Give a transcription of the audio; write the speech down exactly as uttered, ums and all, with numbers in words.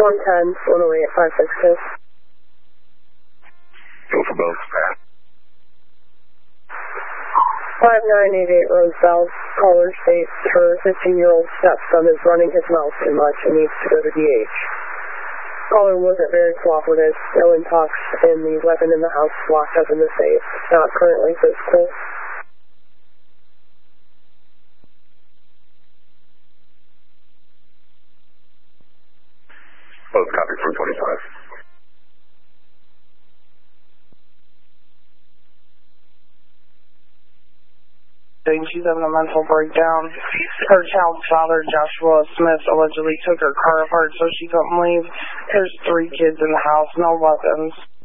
one ten, one oh eight, five six two. Go for both. five nine eight eight Roosevelt. Caller states her fifteen-year-old stepson is running his mouth too much and needs to go to D H. Caller wasn't very cooperative. No intox, and the weapon in the house locked up in the safe. Not currently physical. Both copy from twenty-five. She's having a mental breakdown. Her child's father, Joshua Smith, allegedly took her car apart so she couldn't leave. There's three kids in the house, no weapons.